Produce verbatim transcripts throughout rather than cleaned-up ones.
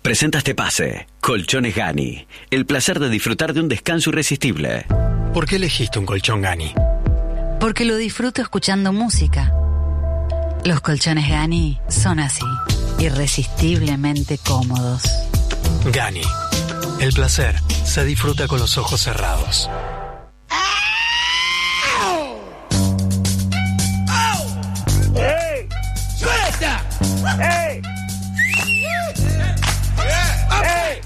presenta este pase. Colchones Gani. El placer de disfrutar de un descanso irresistible. ¿Por qué elegiste un colchón Gani? Porque lo disfruto escuchando música. Los colchones Gani son así, irresistiblemente cómodos. Gani. El placer se disfruta con los ojos cerrados. ¡Ey! ¡Suelta! ¡Ey! ¡Ey!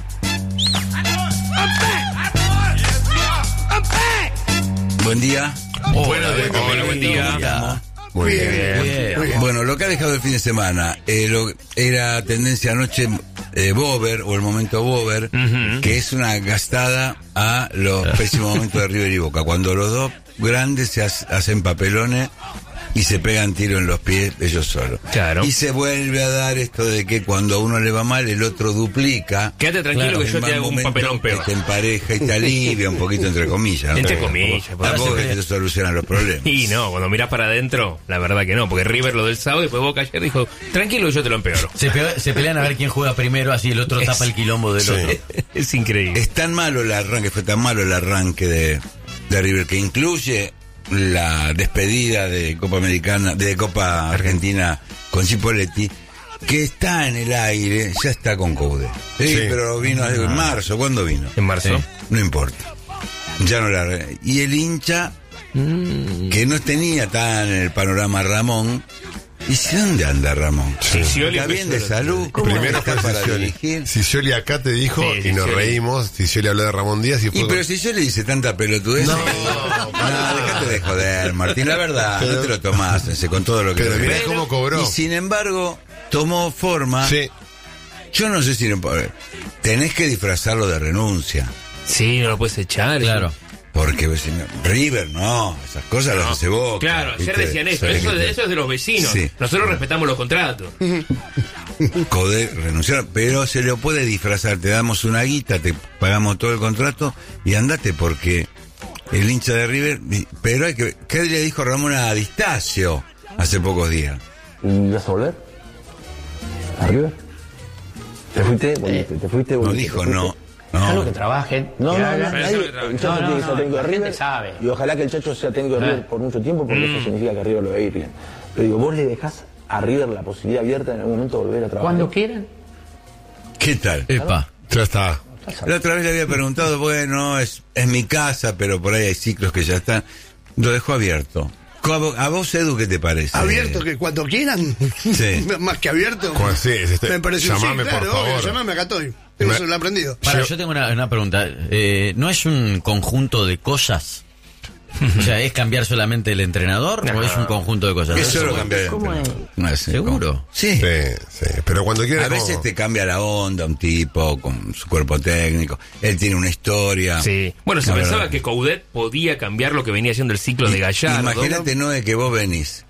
Buen día. Oh, Buenos días, Camilo, buen día. Muy bien, bien, bien. Muy bien. Bueno, lo que ha dejado el fin de semana eh, lo, era tendencia anoche eh, Bober, o el momento Bober, uh-huh. que es una gastada a los pésimos momentos de River y Boca, cuando los dos grandes se ha, hacen papelones y se pegan tiro en los pies ellos solos. Claro. Y se vuelve a dar esto de que cuando a uno le va mal, el otro duplica. Quédate tranquilo, claro, que yo te hago un papelón peor. Te empareja y te alivia un poquito, entre comillas. ¿no? Entre comillas. Tampoco es que te solucionan los problemas. Y no, cuando mirás para adentro, la verdad que no, porque River lo del sábado y después Boca ayer dijo, tranquilo que yo te lo empeoro. Se, pe- se pelean a ver quién juega primero, así el otro es, tapa el quilombo del sí. otro. Es increíble. Es tan malo el arranque, fue tan malo el arranque de, de River, que incluye la despedida de Copa Americana, de Copa Argentina con Cipolletti, que está en el aire, ya está con Coudet. Sí, sí, pero vino en marzo. ¿Cuándo vino? En marzo. Sí. No importa. Ya no la... Y el hincha, mm. que no tenía tan en el panorama Ramón, dice, ¿dónde anda Ramón? Sí. Está bien de salud. Primero está para dirigir. Sicioli acá te dijo, sí, y nos Sicioli. reímos. Sicioli habló de Ramón Díaz y fue... Y pero Sicioli dice tanta pelotudez. No, no, no, déjate de joder, Martín. La verdad, pero, no te lo tomás ese, con todo lo que... Pero mira cómo cobró. Y sin embargo, tomó forma... Sí. Yo no sé si... No, tenés que disfrazarlo de renuncia. Sí, no lo puedes echar. Claro. Porque River, no, esas cosas no. las hace Boca. Claro, ayer decían eso, eso, de, eso es de los vecinos. Sí. Nosotros respetamos los contratos. Coudet renunciar, pero se lo puede disfrazar. Te damos una guita, te pagamos todo el contrato y andate, porque el hincha de River. Pero hay que. ¿Qué le dijo Ramón a Distacio hace pocos días? ¿Y vas a volver? ¿A River? ¿Te fuiste? Eh, ¿Te fuiste? No dijo no. No. Déjalo que trabajen. No, no, no. Nadie, el Chacho no, no, tiene que ser técnico de River. Sabe. Y ojalá que el Chacho sea técnico de River por mucho tiempo, porque mm. eso significa que River lo va a ir bien. Pero digo, vos le dejás a River la posibilidad abierta en algún momento de volver a trabajar. Cuando quieran. ¿Qué tal? Epa, ya está. La otra vez le había preguntado, bueno, es, es mi casa, pero por ahí hay ciclos que ya están. Lo dejó abierto. ¿A vos, Edu, qué te parece? Abierto, que cuando quieran. Sí. Más que abierto. ¿Cómo así? Este, me pareció llamame, sí, claro, por favor. Obvio, llamame, acá estoy. Tengo me... aprendido. Para, yo tengo una, una pregunta. Eh, ¿No es un conjunto de cosas? O sea, ¿es cambiar solamente el entrenador no. o es un conjunto de cosas? Es solo cambiar el entrenador. No es, ¿seguro? Sí. Sí, sí. Pero cuando quieres... A veces como... te cambia la onda un tipo con su cuerpo técnico. Él tiene una historia. Sí. Bueno, se pensaba verdad. que Coudet podía cambiar lo que venía siendo el ciclo y, de Gallardo. Imagínate, ¿no? De que vos venís.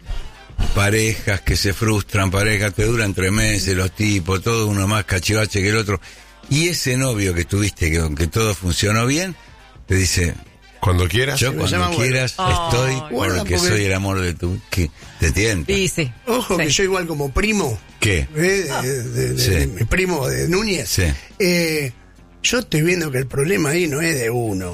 Parejas que se frustran, parejas que duran tres meses, los tipos, todo uno más cachivache que el otro. Y ese novio que tuviste, que aunque todo funcionó bien, te dice... Cuando quieras. Yo cuando quieras bueno. estoy oh, bueno, porque, porque soy el amor de tu... que te tienta. Sí, sí. Ojo sí. que yo igual como primo. ¿Qué? Eh, de, de, de, sí. de mi primo de Núñez. Sí. Eh, yo estoy viendo que el problema ahí no es de uno.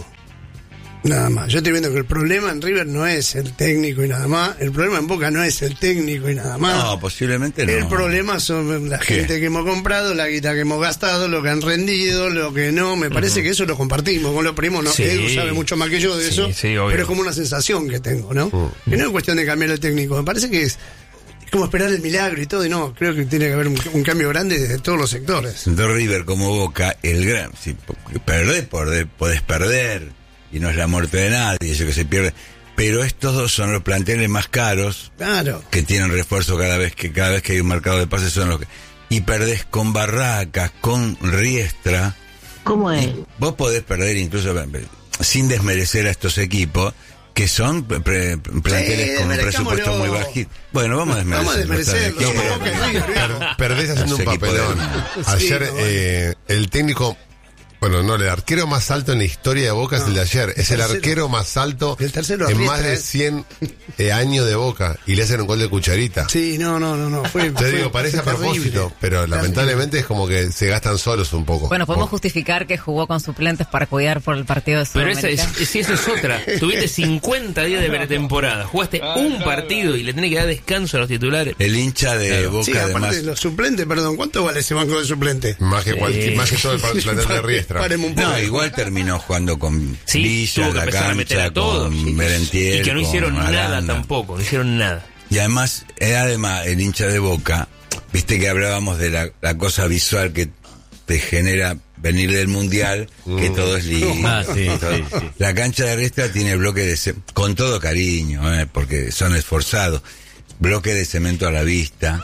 Nada más. Yo estoy viendo que el problema en River no es el técnico y nada más. El problema en Boca no es el técnico y nada más. No, posiblemente no. El problema son la ¿Qué? gente que hemos comprado, la guita que hemos gastado, lo que han rendido, lo que no. Me parece uh-huh. que eso lo compartimos con los primos. ¿No? Sí. Edu sabe mucho más que yo de sí, eso. Sí, pero es como una sensación que tengo, ¿no? Uh-huh. Que no es cuestión de cambiar el técnico. Me parece que es como esperar el milagro y todo. Y no, creo que tiene que haber un, un cambio grande desde todos los sectores. De River como Boca, el gran... Si perdés, podés, podés perder... y no es la muerte de nadie, eso que se pierde, pero estos dos son los planteles más caros, claro, que tienen refuerzo cada vez que cada vez que hay un mercado de pases, son los que, y perdés con Barracas, con Riestra. ¿Cómo es? Vos podés perder incluso sin desmerecer a estos equipos que son pre, planteles sí, con un presupuesto muy bajito. Bueno, vamos a desmerecer. Vamos a desmerecerlo. No, per, perdés haciendo un papelón. Ayer sí, no, eh, el técnico Bueno, no, el arquero más alto en la historia de Boca no, es el de ayer. Es el, el arquero más alto el tercero en más de cien eh, años de Boca. Y le hacen un gol de cucharita. Sí, no, no, no. no. Fue, Te digo, parece a propósito, pero terrible. Lamentablemente es como que se gastan solos un poco. Bueno, podemos por... justificar que jugó con suplentes para cuidar por el partido de Pero Sudamérica. esa es, si esa es otra. Tuviste cincuenta días de pretemporada. Jugaste un partido y le tenés que dar descanso a los titulares. El hincha de claro. Boca, sí, además. Los suplentes, perdón, ¿cuánto vale ese banco de suplentes? Más que, cualquier, sí. más que todo el plantel de Riestra. No, igual terminó jugando con sí, Villa, la cancha, con Merentiel. Y que no hicieron nada Aranda. tampoco, no hicieron nada. Y además, además, el hincha de Boca, viste que hablábamos de la, la cosa visual que te genera venir del Mundial, mm. que todo es lindo. Ah, sí, todo. Sí, sí. La cancha de Riestra tiene bloque de cemento, con todo cariño, eh, porque son esforzados, bloque de cemento a la vista.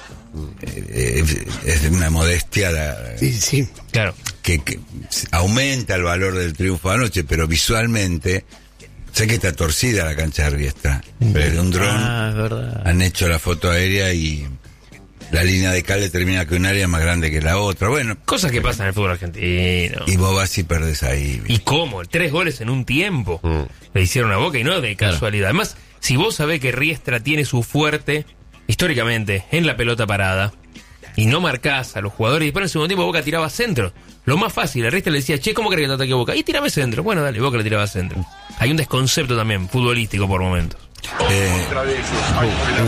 Eh, eh, es una modestia la, sí, sí. Claro. Que, que aumenta el valor del triunfo de anoche, pero visualmente sé que está torcida la cancha de Riestra. Desde un dron ah, han hecho la foto aérea y la línea de cable termina con un área más grande que la otra. Bueno, cosas que pasan en el fútbol argentino. Y vos vas y perdés ahí. ¿Y cómo? Tres goles en un tiempo. Mm. Le hicieron a Boca y no de casualidad. Claro. Además, si vos sabés que Riestra tiene su fuerte históricamente en la pelota parada y no marcás a los jugadores, y después en el segundo tiempo Boca tiraba centro. Lo más fácil, el Riestra le decía, che, ¿cómo querés que te ataque Boca? Y tirame centro. Bueno, dale, Boca le tiraba centro. Hay un desconcepto también futbolístico por momentos. Eh, contra de ellos, ay,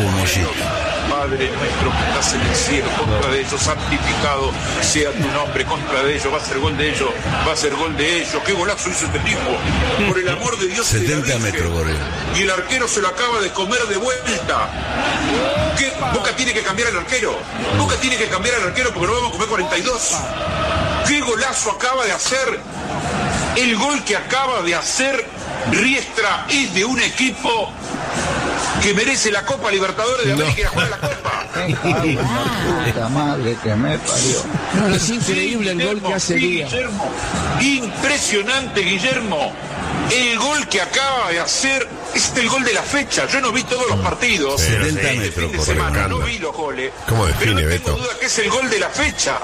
uh, Padre nuestro que estás en el cielo, contra de ellos, santificado sea tu nombre, contra de ellos, va a ser gol de ellos, va a ser gol de ellos. ¿Qué golazo hizo este tipo? Por el amor de Dios. setenta metros, Borrell. Y el arquero se lo acaba de comer de vuelta. ¿Qué? Boca tiene que cambiar al arquero. Boca tiene que cambiar al arquero porque no vamos a comer cuarenta y dos. ¿Qué golazo acaba de hacer? El gol que acaba de hacer Riestra es de un equipo que merece la Copa Libertadores de América y a jugar la Copa. Puta madre que me parió. No, es increíble el gol que hace Díaz. Guillermo, impresionante, Guillermo. El gol que acaba de hacer es el gol de la fecha. Yo no vi todos los partidos. setenta metros por semana, no vi los goles. ¿Cómo define, pero no Beto? tengo duda que es el gol de la fecha.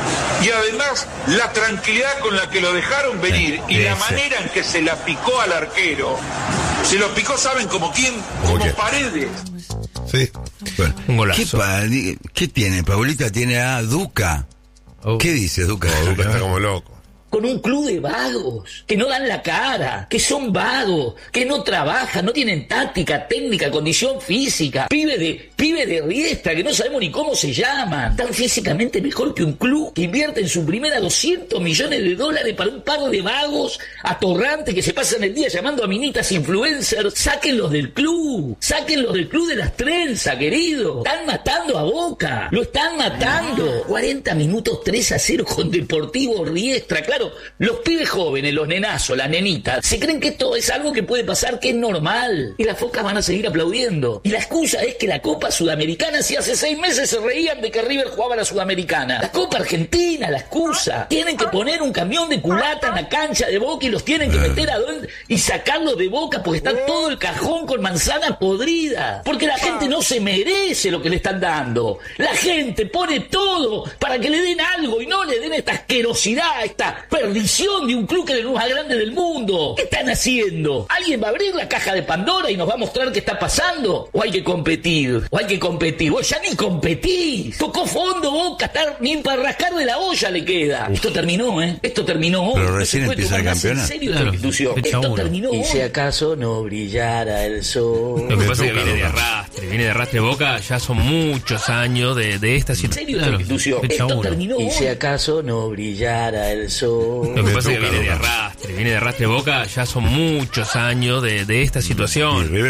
Y además, la tranquilidad con la que lo dejaron venir y la manera en que se la picó al arquero. Se lo picó, ¿saben como quién? Como ¿Qué? Paredes. Sí. Bueno, un golazo. ¿Qué, pa, ¿Qué tiene? Paulita tiene a Duca. Oh. ¿Qué dice Duca? Oh, Duca está como loco. Con un club de vagos, que no dan la cara, que son vagos, que no trabajan, no tienen táctica, técnica, condición física, pibe de, pibe de Riestra, que no sabemos ni cómo se llaman, tan físicamente mejor que un club que invierte en su primera doscientos millones de dólares para un par de vagos atorrantes que se pasan el día llamando a minitas influencers. Sáquenlos del club, sáquenlos del club de las trenzas, querido. Están matando a Boca, lo están matando. cuarenta minutos tres a cero con Deportivo Riestra, claro. Los pibes jóvenes, los nenazos, las nenitas, se creen que esto es algo que puede pasar, que es normal. Y las focas van a seguir aplaudiendo. Y la excusa es que la Copa Sudamericana, si hace seis meses se reían de que River jugaba la Sudamericana. La Copa Argentina, la excusa. Tienen que poner un camión de culata en la cancha de Boca y los tienen que meter adentro y sacarlos de Boca porque está todo el cajón con manzana podrida. Porque la gente no se merece lo que le están dando. La gente pone todo para que le den algo y no le den esta asquerosidad, esta perdición de un club que es el más grande del mundo. ¿Qué están haciendo? ¿Alguien va a abrir la caja de Pandora y nos va a mostrar qué está pasando? ¿O hay que competir? ¿O hay que competir? Vos ya ni competís. Tocó fondo Boca, estar ni para rascar de la olla le queda. Esto terminó, ¿eh? Esto terminó hoy. Pero recién empieza el campeonato. En serio, claro, esta institución. Esto terminó hoy. Y si acaso no brillara el sol. Lo que pasa es que viene de arrastre, viene de arrastre Boca, ya son muchos años de, de esta situación. En serio, esta institución. Esto terminó hoy. Y si acaso no brillara el sol. Lo que pasa es que viene de arrastre, viene de arrastre Boca, ya son muchos años de, de esta situación.